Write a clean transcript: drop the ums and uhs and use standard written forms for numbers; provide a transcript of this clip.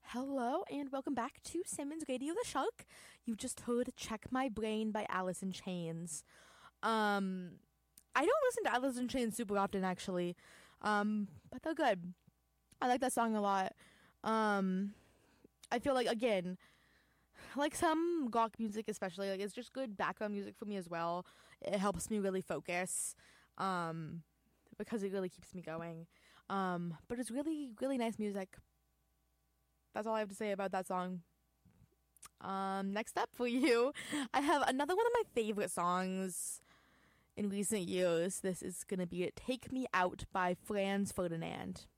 Hello and welcome back to Simmons Radio the Shark. You just heard Check My Brain by Alice in Chains. I don't listen to Alice in Chains super often actually. But they're good. I like that song a lot. I feel like again, like some rock music especially, like it's just good background music for me as well. It helps me really focus. Because it really keeps me going. But it's really, really nice music. That's all I have to say about that song. Next up for you, I have another one of my favorite songs in recent years. This is gonna be Take Me Out by Franz Ferdinand.